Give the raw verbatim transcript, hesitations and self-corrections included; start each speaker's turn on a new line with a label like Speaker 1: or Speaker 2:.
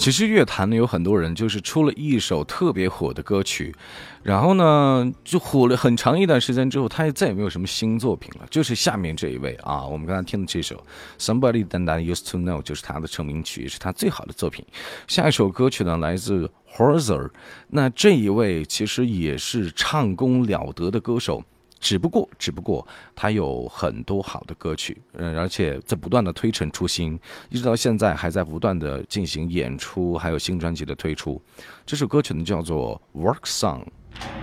Speaker 1: 其实乐坛呢有很多人就是出了一首特别火的歌曲，然后呢就火了很长一段时间之后，他也再也没有什么新作品了。就是下面这一位啊，我们刚才听的这首 Somebody That I Used to Know 就是他的成名曲，也是他最好的作品。下一首歌曲呢来自 Hozier， 那这一位其实也是唱功了得的歌手。只不过，只不过他有很多好的歌曲，嗯，而且在不断的推陈出新，一直到现在还在不断的进行演出，还有新专辑的推出。这首歌曲呢叫做《Work Song》。